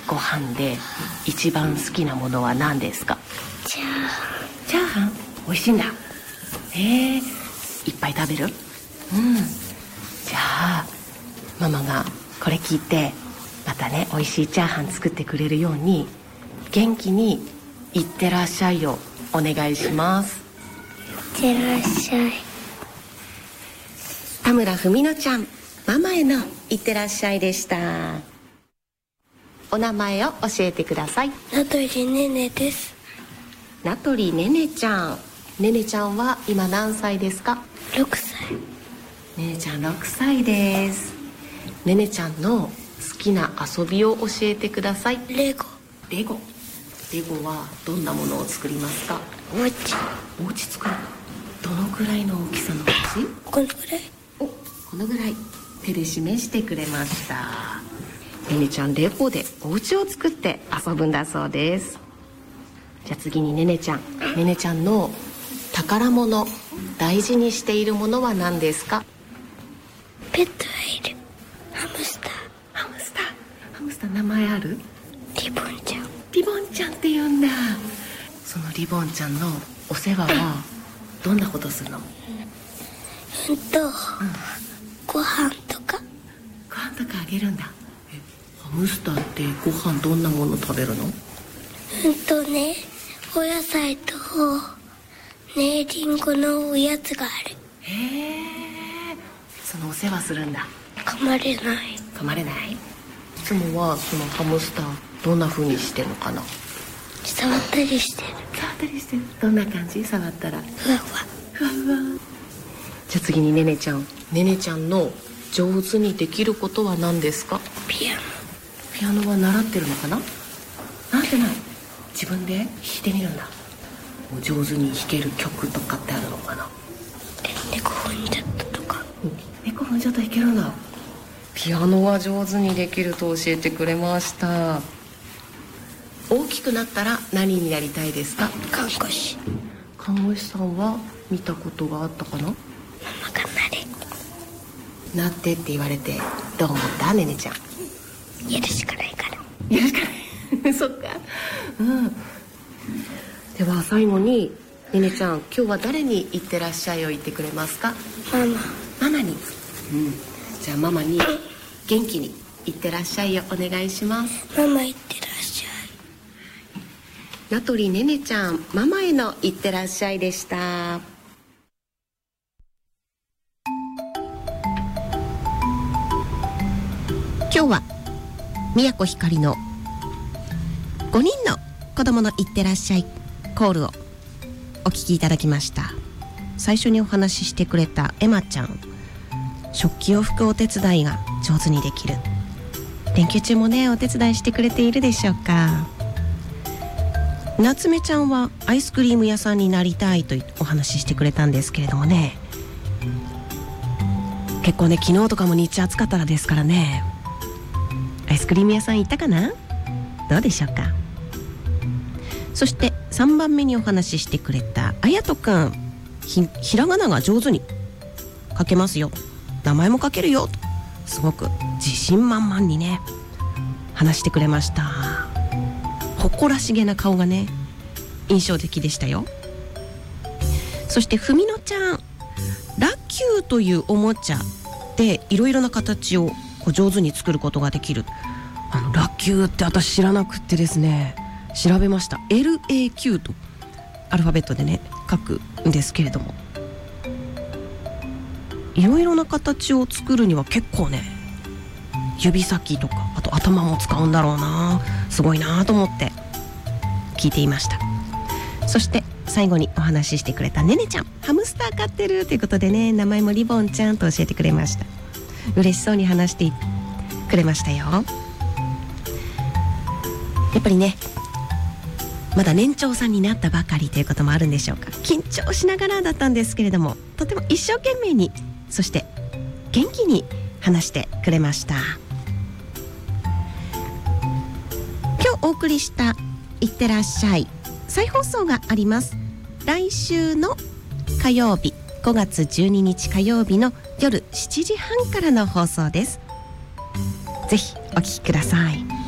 ご飯で一番好きなものは何ですか？ チャーハチャーハン。美味しいんだ。いっぱい食べる？じゃあママがこれ聞いてまたね、美味しいチャーハン作ってくれるように元気にいってらっしゃいをお願いします。 いってらっしゃい。 田村文乃ちゃん、ママへのいってらっしゃいでした。お名前を教えてください。 名取ねねです。 名取ねねちゃん。ねねちゃんは今何歳ですか ？6歳。 ねねちゃん6歳です。ねねちゃんの好きな遊びを教えてください。 レゴ。 レゴはどんなものを作りますか？ お家。 お家作る。どのくらいの大きさのお家？ このぐらい。 このぐらい。手で示してくれました。ねねちゃんレゴでお家を作って遊ぶんだそうです。じゃあ次にねねちゃんの宝物、大事にしているものは何ですか？ ペットがいる。ハムスター名前ある？ リボンちゃん。 リボンちゃんって言うんだ。そのリボンちゃんのお世話はどんなことするの？ ご飯とかあげるんだ。ハムスターってご飯どんなもの食べるの？ お野菜とリンゴのおやつがある。 そのお世話するんだ。 噛まれない。 いつもはそのハムスターどんな風にしてるのかな？ 触ったりしてる。 どんな感じ？触ったらふわふわ。 じゃあ次にねねちゃんの上手にできることは何ですか？ ピアノは習ってるのかな？習ってない。自分で弾いてみるんだ。上手に弾ける曲とかってあるのかな？ 猫踏んじゃったとか。 猫踏んじゃった弾けるんだ。ピアノは上手にできると教えてくれました。大きくなったら何になりたいですか？ 看護師さんは見たことがあったかな？ ママがなってって言われてどう思った？ねねちゃん。 やるしかないから。 そっか。では最後にねねちゃん、今日は誰にいってらっしゃいを言ってくれますか？ママに。じゃあママに元気にいってらっしゃいをお願いします。 ママいってらっしゃい。 名取ねねちゃん、ママへのいってらっしゃいでした。今日は宮古ひかりの5人の子供のいってらっしゃいコールをお聞きいただきました。最初にお話ししてくれたエマちゃん、食器を拭くお手伝いが上手にできる。連休中もね、お手伝いしてくれているでしょうか。夏目ちゃんはアイスクリーム屋さんになりたいとお話ししてくれたんですけれどもね、結構ね、昨日とかも日中暑かったらですからね、アイスクリーム屋さん行ったかな？どうでしょうか。そして3番目にお話ししてくれたあやとくん、ひらがなが上手に書けますよ、名前も書けるよと、すごく自信満々にね話してくれました。誇らしげな顔がね印象的でしたよ。そしてふみのちゃん、ラキューというおもちゃでいろいろな形を上手に作ることができる。ラキューって私知らなくってですね、調べました。 LAQ とアルファベットでね書くんですけれども、いろいろな形を作るには結構ね、指先とかあと頭も使うんだろうな、すごいなと思って聞いていました。そして最後にお話ししてくれたねねちゃん、ハムスター飼ってるということでね、名前もリボンちゃんと教えてくれました。嬉しそうに話してくれましたよ。やっぱりね、まだ年長さんになったばかりということもあるんでしょうか。緊張しながらだったんですけれども、とても一生懸命に、そして元気に話してくれました。今日お送りしたいってらっしゃい、再放送があります。来週の火曜日、5月12日火曜日の夜7時半からの放送です。ぜひお聞きください。